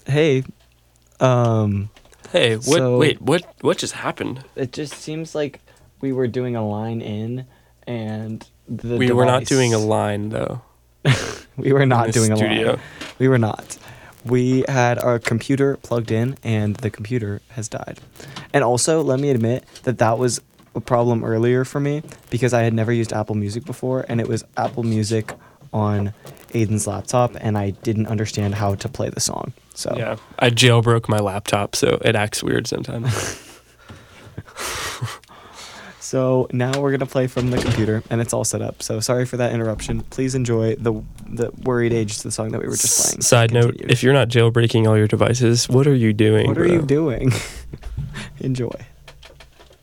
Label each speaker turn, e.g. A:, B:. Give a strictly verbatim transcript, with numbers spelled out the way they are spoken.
A: hey, um,
B: Hey, what?
A: So-
B: wait, what? What just happened?
A: it just seems like we were doing a line in, and the
B: we were not
A: device-
B: doing a line though.
A: we were not
B: in the
A: doing a
B: studio.
A: line. We were not. We had our computer plugged in, and the computer has died. And also, let me admit that that was a problem earlier for me because I had never used Apple Music before, and it was Apple Music on Aiden's laptop, and I didn't understand how to play the song. So
B: Yeah, I jailbroke my laptop, so it acts weird sometimes.
A: So now we're gonna play from the computer, and it's all set up. So sorry for that interruption. Please enjoy the the Worried Age, the song that we were just playing.
B: Side note:
A: Continue.
B: if you're not jailbreaking all your devices, what are you doing?
A: What are
B: bro?
A: you doing? Enjoy.